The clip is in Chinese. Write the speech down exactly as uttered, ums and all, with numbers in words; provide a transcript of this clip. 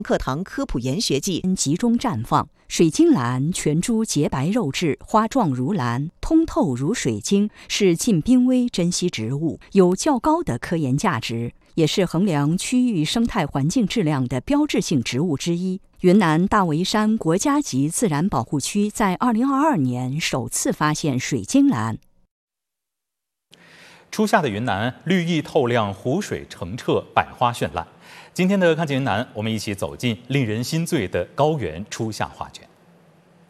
课堂科普研学季集中绽放。水晶兰全株洁白肉质，花状如兰，通透如水晶，是近濒危珍稀植物，有较高的科研价值，也是衡量区域生态环境质量的标志性植物之一。云南大围山国家级自然保护区在二零二二年首次发现水晶兰。 初夏的云南，绿意透亮，湖水澄澈，百花绚烂。今天的看见云南，我们一起走进令人心醉的高原初夏画卷。